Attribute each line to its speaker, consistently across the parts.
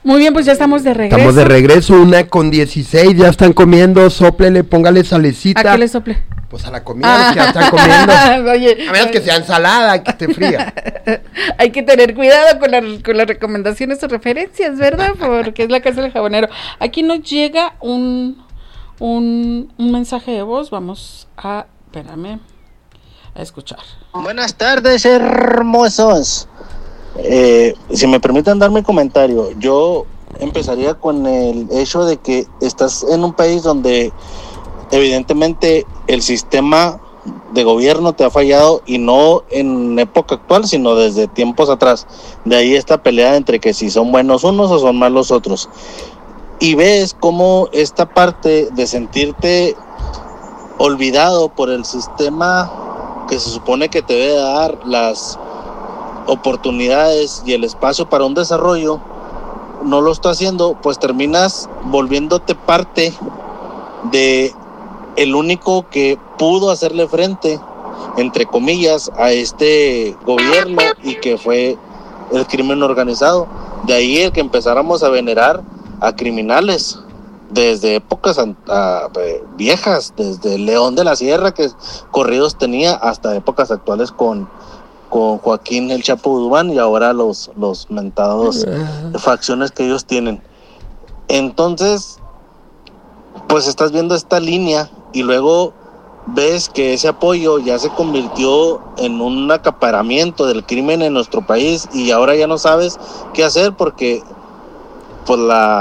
Speaker 1: Muy bien, pues ya estamos de regreso.
Speaker 2: Estamos de regreso, 1:16, ya están comiendo, sóplele, póngale salecita.
Speaker 1: ¿A qué le sople?
Speaker 2: Pues a la comida, que ya están comiendo.
Speaker 1: Oye,
Speaker 2: a menos que sea ensalada, que esté fría.
Speaker 1: Hay que tener cuidado con las recomendaciones o referencias, ¿verdad? Porque es la casa del jabonero. Aquí nos llega un mensaje de voz, vamos a, espérame, a escuchar.
Speaker 3: Buenas tardes, hermosos. Si me permiten dar mi comentario, yo empezaría con el hecho de que estás en un país donde evidentemente el sistema de gobierno te ha fallado, y no en época actual, sino desde tiempos atrás. De ahí esta pelea entre que si son buenos unos o son malos otros. Y ves cómo esta parte de sentirte olvidado por el sistema que se supone que te debe dar las oportunidades y el espacio para un desarrollo, no lo está haciendo, pues terminas volviéndote parte de el único que pudo hacerle frente, entre comillas, a este gobierno, y que fue el crimen organizado. De ahí el que empezáramos a venerar a criminales desde épocas viejas, desde León de la Sierra, que corridos tenía, hasta épocas actuales con Joaquín el Chapo Guzmán, y ahora los mentados facciones que ellos tienen. Entonces, pues estás viendo esta línea, y luego ves que ese apoyo ya se convirtió en un acaparamiento del crimen en nuestro país, y ahora ya no sabes qué hacer, porque pues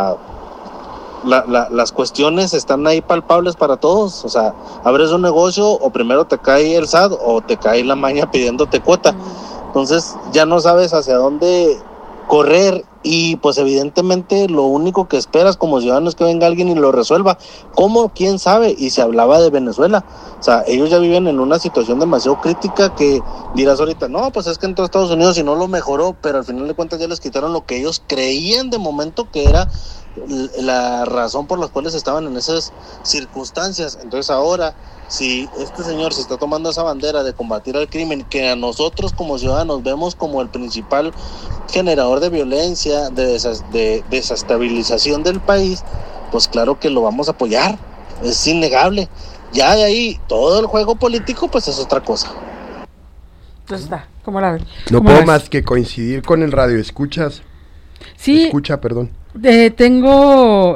Speaker 3: las cuestiones están ahí palpables para todos. O sea, abres un negocio, o primero te cae el SAT o te cae la maña pidiéndote cuota. Entonces ya no sabes hacia dónde correr, y pues evidentemente lo único que esperas como ciudadano es que venga alguien y lo resuelva. ¿Cómo? ¿Quién sabe? Y se hablaba de Venezuela. O sea, ellos ya viven en una situación demasiado crítica, que dirás ahorita, no, pues es que entró a Estados Unidos y no lo mejoró, pero al final de cuentas ya les quitaron lo que ellos creían de momento que era la razón por las cuales estaban en esas circunstancias. Entonces ahora, si este señor se está tomando esa bandera de combatir al crimen, que a nosotros como ciudadanos vemos como el principal generador de violencia, de desestabilización del país, pues claro que lo vamos a apoyar, es innegable. Ya de ahí, todo el juego político, pues es otra cosa.
Speaker 1: Entonces está, ¿cómo la ves?
Speaker 2: No puedo más que coincidir con el radio escuchas.
Speaker 1: Sí.
Speaker 2: Escucha, perdón.
Speaker 1: Tengo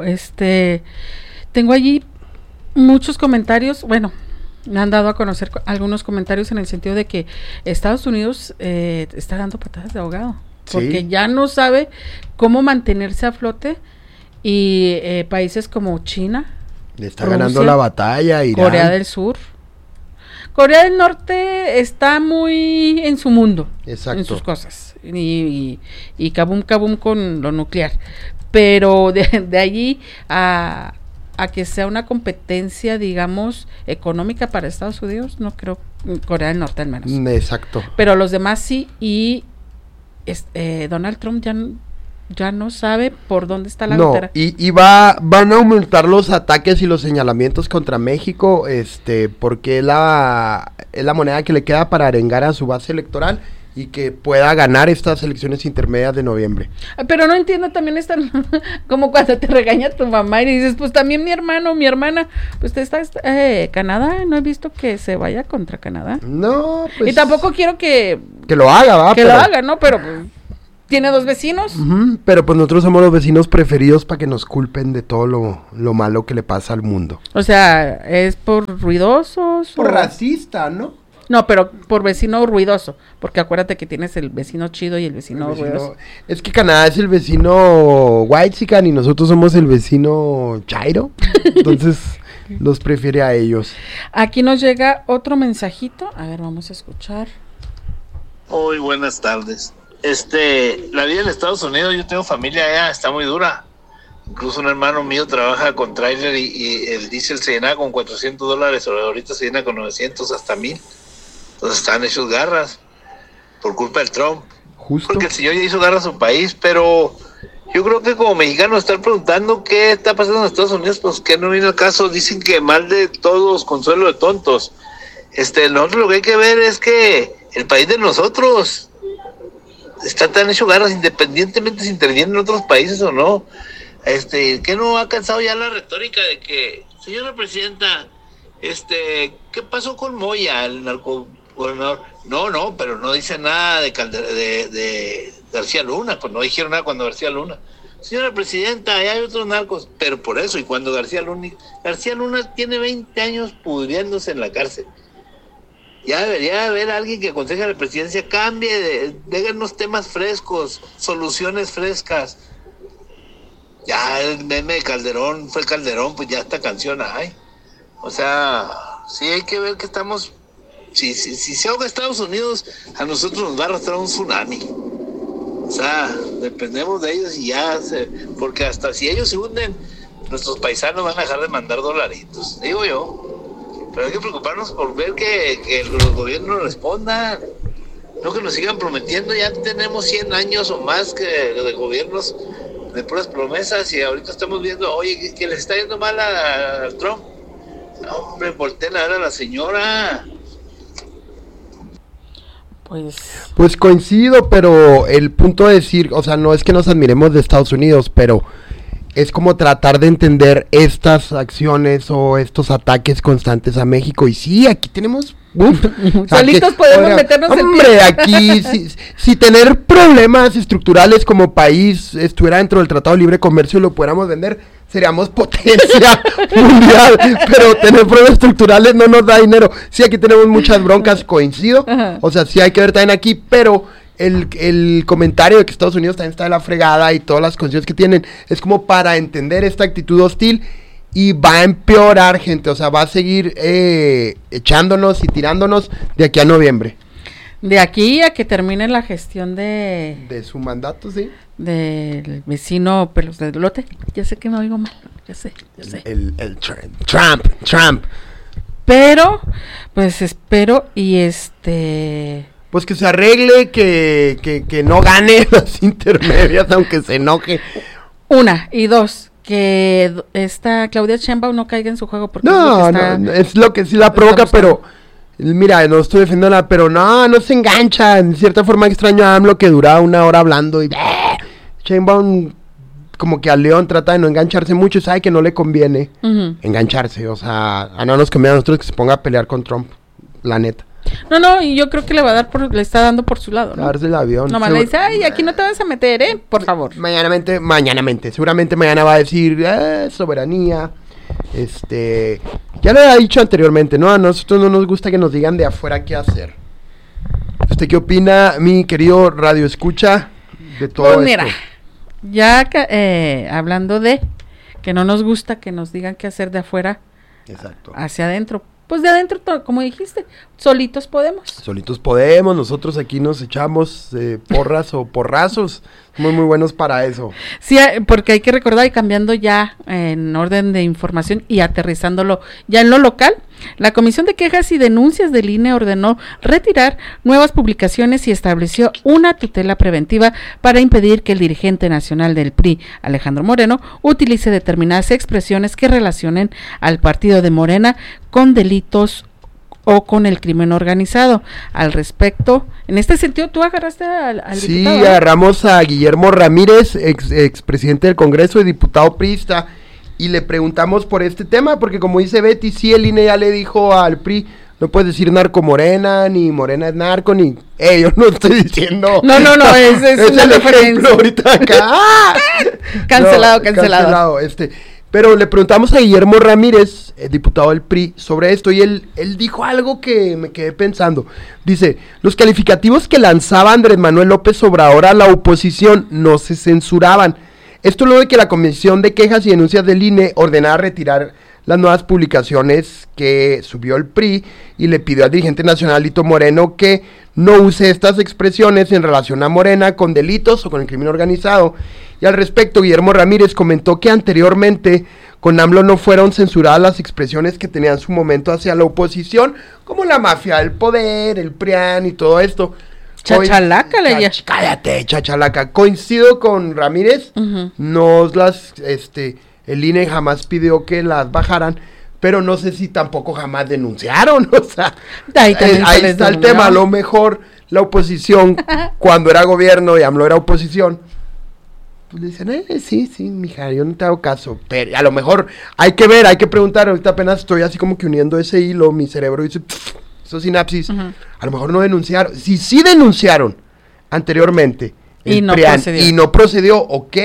Speaker 1: allí muchos comentarios. Bueno, me han dado a conocer algunos comentarios en el sentido de que Estados Unidos está dando patadas de ahogado, porque
Speaker 2: sí,
Speaker 1: ya no sabe cómo mantenerse a flote, y países como China
Speaker 2: le está ganando la batalla, Irán,
Speaker 1: Corea del Sur, Corea del Norte está muy en su mundo,
Speaker 2: exacto,
Speaker 1: en sus cosas, y cabum con lo nuclear, pero de allí a que sea una competencia, digamos, económica para Estados Unidos, no creo, Corea del Norte al menos.
Speaker 2: Exacto.
Speaker 1: Pero los demás sí, y Donald Trump ya no sabe por dónde está la gotera.
Speaker 2: Y van a aumentar los ataques y los señalamientos contra México, porque es la moneda que le queda para arengar a su base electoral y que pueda ganar estas elecciones intermedias de noviembre.
Speaker 1: Pero no entiendo, también están como cuando te regaña tu mamá y dices, pues también mi hermano, mi hermana, pues está Canadá, no he visto que se vaya contra Canadá.
Speaker 2: No, pues.
Speaker 1: Y tampoco quiero que
Speaker 2: lo haga, ¿va?
Speaker 1: Que lo haga, ¿no? Pero pues, tiene 2 vecinos.
Speaker 2: Pero pues nosotros somos los vecinos preferidos para que nos culpen de todo lo malo que le pasa al mundo.
Speaker 1: O sea, ¿es por ruidosos?
Speaker 2: Por racista, ¿no?
Speaker 1: No, pero por vecino ruidoso, porque acuérdate que tienes el vecino chido y el vecino ruidoso.
Speaker 2: Es que Canadá es el vecino whitexican y nosotros somos el vecino chairo, entonces los prefiere a ellos.
Speaker 1: Aquí nos llega otro mensajito, a ver, vamos a escuchar.
Speaker 4: Muy buenas tardes. La vida en Estados Unidos, yo tengo familia allá, está muy dura. Incluso un hermano mío trabaja con tráiler y el diésel se llena con $400, ahorita se llena con 900 hasta 1000. Entonces están hechos garras por culpa del Trump.
Speaker 2: Justo.
Speaker 4: Porque el señor ya hizo garra a su país, pero yo creo que como mexicano estar preguntando qué está pasando en Estados Unidos, pues que no viene al caso. Dicen que mal de todos, consuelo de tontos. Nosotros lo que hay que ver es que el país de nosotros, está tan hecho garras, independientemente si intervienen en otros países o no. ¿Qué no ha cansado ya la retórica de que, señora presidenta, ¿qué pasó con Moya, el narcogobernador? No, pero no dice nada de García Luna, pues no dijeron nada cuando García Luna. Señora presidenta, allá hay otros narcos, pero por eso, y cuando García Luna tiene 20 años pudriéndose en la cárcel. Ya debería haber alguien que aconseje a la presidencia, déganos temas frescos, soluciones frescas. Ya el meme de Calderón, fue Calderón, pues ya esta canción hay. O sea, sí hay que ver que estamos, si se ahoga Estados Unidos, a nosotros nos va a arrastrar un tsunami. O sea, dependemos de ellos y porque hasta si ellos se hunden, nuestros paisanos van a dejar de mandar dolaritos, digo yo. Pero hay que preocuparnos por ver que los gobiernos respondan, no que nos sigan prometiendo. Ya tenemos 100 años o más que de gobiernos de puras promesas, y ahorita estamos viendo, oye, que les está yendo mal a Trump. No, hombre, volteen a ver a la señora.
Speaker 2: Pues coincido, pero el punto de decir, o sea, no es que nos admiremos de Estados Unidos, pero es como tratar de entender estas acciones o estos ataques constantes a México. Y sí, aquí tenemos...
Speaker 1: solitos podemos meternos en
Speaker 2: hombre, aquí si tener problemas estructurales como país estuviera dentro del Tratado de Libre Comercio y lo pudiéramos vender, seríamos potencia mundial, pero tener problemas estructurales no nos da dinero. Sí, aquí tenemos muchas broncas, coincido. Ajá. O sea, sí hay que ver también aquí, pero el comentario de que Estados Unidos también está de la fregada y todas las condiciones que tienen, es como para entender esta actitud hostil. Y va a empeorar, gente, o sea, va a seguir echándonos y tirándonos de aquí a noviembre.
Speaker 1: De aquí a que termine la gestión
Speaker 2: de su mandato, sí.
Speaker 1: Del vecino Pelos de Lote. Ya sé que me oigo mal, ya sé.
Speaker 2: El Trump.
Speaker 1: Pero, pues espero y
Speaker 2: pues que se arregle, que no gane las intermedias, aunque se enoje.
Speaker 1: Una, y dos, que esta Claudia Sheinbaum no caiga en su juego, porque
Speaker 2: es lo que sí la provoca, pero mira, no estoy defendiéndola, pero no se engancha. En cierta forma extraño a AMLO, que dura 1 hora hablando y Sheinbaum como que a León trata de no engancharse mucho, sabe que no le conviene engancharse, o sea, no nos conviene a nosotros que se ponga a pelear con Trump, la neta.
Speaker 1: No, y yo creo que le está dando por su lado, ¿no?
Speaker 2: Darse el avión.
Speaker 1: Nomás le dice, ay, aquí no te vas a meter, por favor.
Speaker 2: Mañanamente, seguramente mañana va a decir, soberanía, ya lo he dicho anteriormente, ¿no? A nosotros no nos gusta que nos digan de afuera qué hacer. ¿Usted qué opina, mi querido radio escucha, de todo esto?
Speaker 1: Mira, ya hablando de que no nos gusta que nos digan qué hacer de afuera, exacto, hacia adentro. Pues de adentro, como dijiste, solitos podemos.
Speaker 2: Nosotros aquí nos echamos porras o porrazos, somos muy buenos para eso.
Speaker 1: Sí, porque hay que recordar, y cambiando ya en orden de información y aterrizándolo ya en lo local, la Comisión de Quejas y Denuncias del INE ordenó retirar nuevas publicaciones y estableció una tutela preventiva para impedir que el dirigente nacional del PRI, Alejandro Moreno, utilice determinadas expresiones que relacionen al partido de Morena con delitos o con el crimen organizado. Al respecto, en este sentido, ¿tú agarraste al
Speaker 2: sí,
Speaker 1: diputado?
Speaker 2: Sí, agarramos a Guillermo Ramírez, expresidente del Congreso y diputado priista, y le preguntamos por este tema, porque como dice Betty, sí, el INE ya le dijo al PRI, no puedes decir narco Morena, ni Morena es narco, ni... yo no estoy diciendo...
Speaker 1: No, es
Speaker 2: el ejemplo ahorita acá.
Speaker 1: Cancelado.
Speaker 2: Pero le preguntamos a Guillermo Ramírez, diputado del PRI, sobre esto, y él dijo algo que me quedé pensando. Dice, los calificativos que lanzaba Andrés Manuel López Obrador a la oposición no se censuraban. Esto luego de que la Comisión de Quejas y Denuncias del INE ordenara retirar las nuevas publicaciones que subió el PRI y le pidió al dirigente nacional Lito Moreno que no use estas expresiones en relación a Morena con delitos o con el crimen organizado. Y al respecto, Guillermo Ramírez comentó que anteriormente con AMLO no fueron censuradas las expresiones que tenía en su momento hacia la oposición, como la mafia del poder, el PRIAN y todo esto.
Speaker 1: Chachalaca,
Speaker 2: cállate, chachalaca. Coincido con Ramírez, el INE jamás pidió que las bajaran, pero no sé si tampoco jamás denunciaron, o sea, ahí está el tema. A lo mejor la oposición cuando era gobierno y AMLO era oposición, pues le dicen, sí, mija, yo no te hago caso, pero a lo mejor hay que ver, hay que preguntar, ahorita apenas estoy así como que uniendo ese hilo, mi cerebro dice, esos sinapsis, a lo mejor no denunciaron, si sí denunciaron anteriormente,
Speaker 1: y
Speaker 2: no procedió, ok,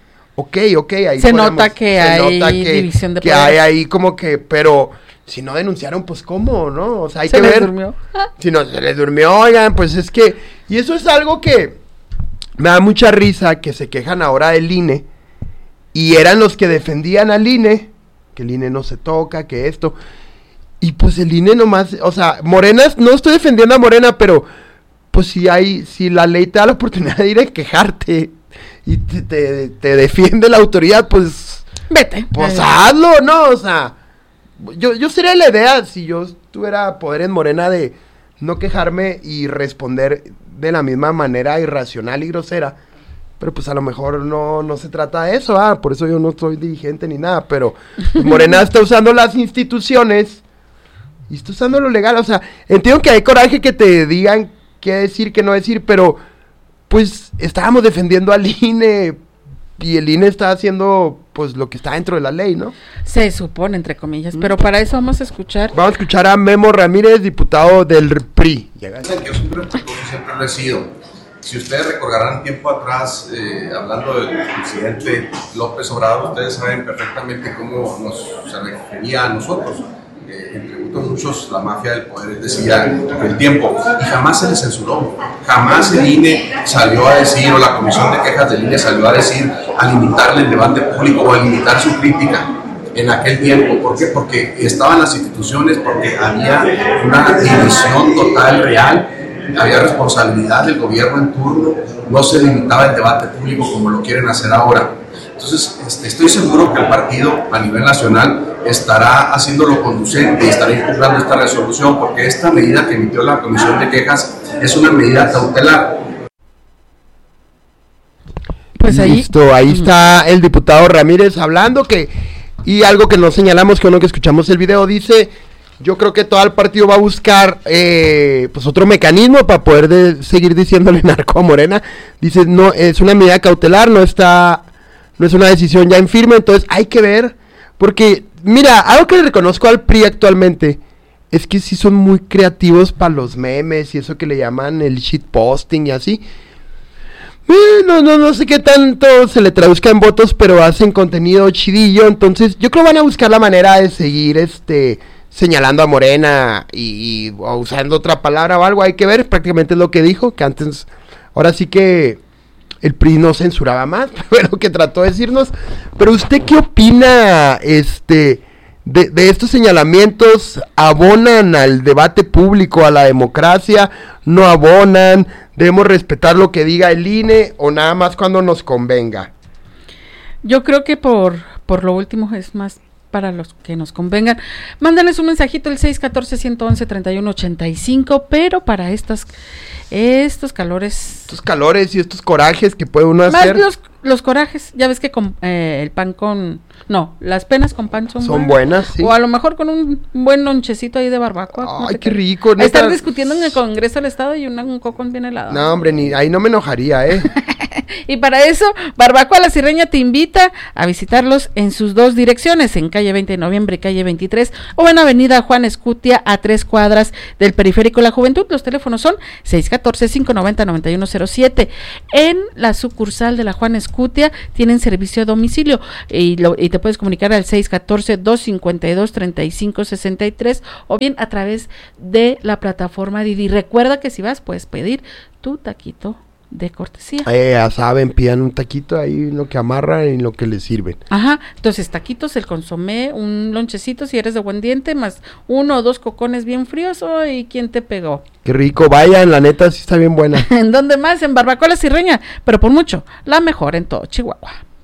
Speaker 2: ahí
Speaker 1: se nota que hay división de
Speaker 2: que
Speaker 1: poderes.
Speaker 2: hay ahí como que, pero si no denunciaron, pues cómo, ¿no? O sea, hay
Speaker 1: se
Speaker 2: que
Speaker 1: les
Speaker 2: ver.
Speaker 1: Durmió.
Speaker 2: Si no, se les durmió, oigan, pues es que, y eso es algo que me da mucha risa, que se quejan ahora del INE, y eran los que defendían al INE, que el INE no se toca, que esto, y pues el INE nomás, o sea, Morena, no estoy defendiendo a Morena, pero pues si la ley te da la oportunidad de ir a quejarte, y te defiende la autoridad, pues
Speaker 1: vete,
Speaker 2: pues hazlo, ¿no? O sea, yo sería la idea, si yo tuviera poder en Morena, de no quejarme y responder de la misma manera irracional y grosera, pero pues a lo mejor no se trata de eso, por eso yo no soy dirigente ni nada, pero pues Morena está usando las instituciones y está usando lo legal, o sea, entiendo que hay coraje que te digan qué decir, qué no decir, pero pues estábamos defendiendo al INE y el INE está haciendo pues lo que está dentro de la ley, ¿no?
Speaker 1: Se supone, entre comillas, pero para eso vamos a escuchar
Speaker 2: a Memo Ramírez, diputado del PRI.
Speaker 5: Dicen que es un respetuoso, siempre lo he sido. Si ustedes recordarán tiempo atrás, hablando del presidente López Obrador, ustedes saben perfectamente cómo se refería a nosotros. En tributo a muchos, la mafia del poder decía el tiempo, y jamás se le censuró, jamás el INE salió a decir, o la comisión de quejas del INE salió a decir, a limitarle el debate público o a limitar su crítica en aquel tiempo. ¿Por qué? Porque estaban las instituciones, porque había una división total, real, había responsabilidad del gobierno en turno, no se limitaba el debate público como lo quieren hacer ahora. Entonces, estoy seguro que el partido a nivel nacional estará haciéndolo conducente y estará impugnando esta resolución, porque esta medida que emitió la Comisión de Quejas es una medida cautelar.
Speaker 1: Pues ahí.
Speaker 2: Listo, ahí está el diputado Ramírez hablando y algo que nos señalamos que uno que escuchamos el video dice, yo creo que todo el partido va a buscar pues otro mecanismo para poder seguir diciéndole narco a Morena. Dice, no, es una medida cautelar, no es una decisión ya en firme, entonces hay que ver, porque mira, algo que le reconozco al PRI actualmente es que sí son muy creativos para los memes y eso que le llaman el shitposting y así. No sé qué tanto se le traduzca en votos, pero hacen contenido chidillo, entonces yo creo que van a buscar la manera de seguir señalando a Morena y o usando otra palabra o algo, hay que ver, prácticamente es lo que dijo, que antes, ahora sí que el PRI no censuraba más, fue lo que trató de decirnos. Pero ¿usted qué opina de estos señalamientos? ¿Abonan al debate público, a la democracia? ¿No abonan? ¿Debemos respetar lo que diga el INE o nada más cuando nos convenga?
Speaker 1: Yo creo que por lo último es más para los que nos convengan. Mándanos un mensajito el 614-111-3185, pero para estos calores.
Speaker 2: Estos calores y estos corajes que puede uno hacer.
Speaker 1: Más los corajes, ya ves que con el pan las penas con pan son
Speaker 2: buenas, sí.
Speaker 1: O a lo mejor con un buen lonchecito ahí de barbacoa.
Speaker 2: Ay, qué rico.
Speaker 1: Estar discutiendo en el Congreso del Estado y un cocón bien helado.
Speaker 2: No, hombre, ahí no me enojaría,
Speaker 1: Y para eso, Barbacoa La Sirreña te invita a visitarlos en sus dos direcciones, en calle 20 de noviembre y calle 23, o en avenida Juan Escutia, a 3 cuadras del Periférico La Juventud. Los teléfonos son 614-590-9107. En la sucursal de la Juan Escutia tienen servicio a domicilio y te puedes comunicar al 614-252-3563 o bien a través de la plataforma Didi. Recuerda que si vas puedes pedir tu taquito de cortesía.
Speaker 2: Ya saben, pidan un taquito ahí, lo que amarran y lo que les sirven.
Speaker 1: Ajá, entonces taquitos, el consomé, un lonchecito si eres de buen diente, más 1 o 2 cocones bien fríos. ¿Y quién te pegó?
Speaker 2: Qué rico, vayan, la neta sí está bien buena.
Speaker 1: ¿En dónde más? En Barbacoa La Sirreña, pero por mucho, la mejor en todo Chihuahua.